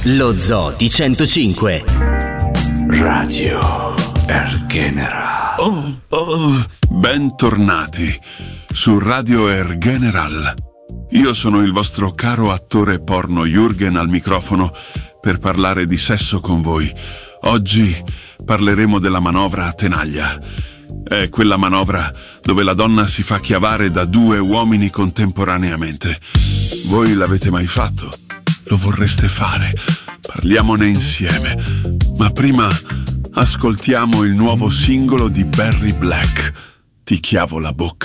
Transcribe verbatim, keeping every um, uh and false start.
Lo Zoo di centocinque. Radio Air General. Oh, oh, bentornati su Radio Air General. Io sono il vostro caro attore porno Jürgen al microfono per parlare di sesso con voi. Oggi parleremo della manovra a tenaglia. È quella manovra dove la donna si fa chiavare da due uomini contemporaneamente. Voi l'avete mai fatto? Lo vorreste fare? Parliamone insieme. Ma prima ascoltiamo il nuovo singolo di Barry Black. Ti chiavo la bocca.